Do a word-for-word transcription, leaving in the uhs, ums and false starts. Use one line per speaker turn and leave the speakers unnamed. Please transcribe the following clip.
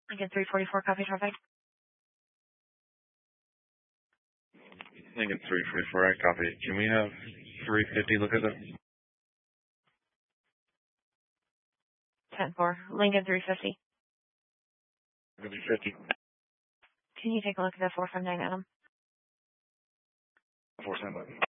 Lincoln three forty-four, copy traffic.
Lincoln three forty-four, I copy. Can we have three fifty look at it?
ten four, Lincoln three fifty.
three fifty.
Can you take a look at the four five nine Adam?
four seven.